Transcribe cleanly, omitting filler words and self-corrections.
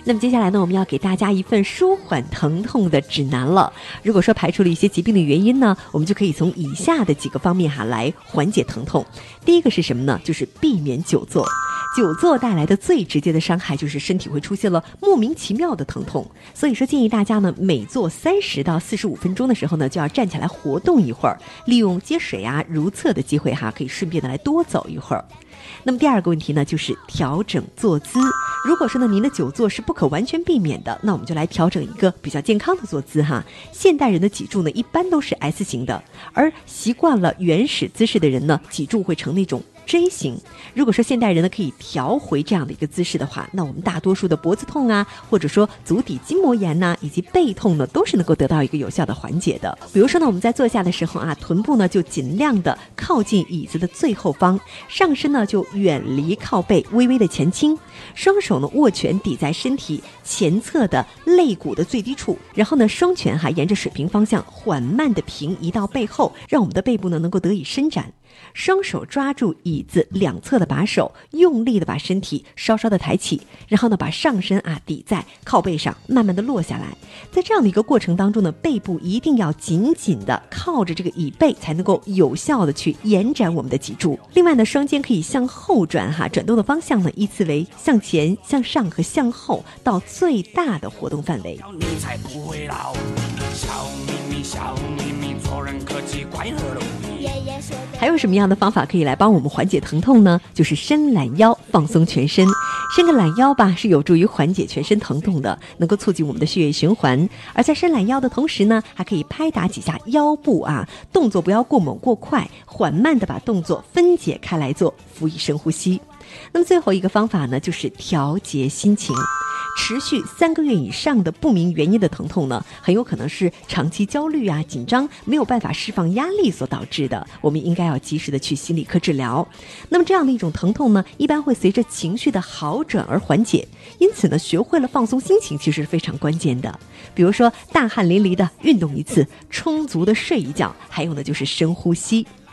那么接下来呢，我们要给大家一份舒缓疼痛的指南了。如果说排除了一些疾病的原因呢，我们就可以从以下的几个方面来缓解疼痛。第一个是什么呢？就是避免久坐。久坐带来的最直接的伤害就是身体会出现了莫名其妙的疼痛，所以说建议大家呢，每坐30到45分钟的时候呢，就要站起来活动一会儿，利用接水如厕的机会可以顺便的来多走一会儿。那么第二个问题呢，就是调整坐姿。如果说呢您的久坐是不可完全避免的，那我们就来调整一个比较健康的坐姿现代人的脊柱呢一般都是 S 型的，而习惯了原始姿势的人呢，脊柱会成那种J 型。如果说现代人呢可以调回这样的一个姿势的话，那我们大多数的脖子痛或者说足底筋膜炎以及背痛呢，都是能够得到一个有效的缓解的。比如说呢，我们在坐下的时候臀部呢就尽量的靠近椅子的最后方，上身呢就远离靠背，微微的前倾，双手呢握拳抵在身体前侧的肋骨的最低处，然后呢双拳沿着水平方向缓慢的平移到背后，让我们的背部呢能够得以伸展。双手抓住椅子两侧的把手，用力的把身体稍稍的抬起，然后呢把上身抵在靠背上，慢慢的落下来。在这样的一个过程当中呢，背部一定要紧紧的靠着这个椅背，才能够有效的去延展我们的脊柱。另外呢，双肩可以向后转转动的方向呢依次为向前、向上和向后，到最大的活动范围。 你才不会老，小秘密小秘密，做人可气怪和容易。 还有什么样的方法可以来帮我们缓解疼痛呢？就是伸懒腰，放松全身。伸个懒腰是有助于缓解全身疼痛的，能够促进我们的血液循环。而在伸懒腰的同时呢，还可以拍打几下腰部动作不要过猛过快，缓慢的把动作分解开来做，辅以深呼吸。那么最后一个方法呢，就是调节心情。持续3个月以上的不明原因的疼痛呢，很有可能是长期焦虑紧张，没有办法释放压力所导致的。我们应该要及时的去心理科治疗。那么这样的一种疼痛呢，一般会随着情绪的好转而缓解。因此呢，学会了放松心情其实是非常关键的。比如说大汗淋漓的运动一次，充足的睡一觉，还有呢就是深呼吸。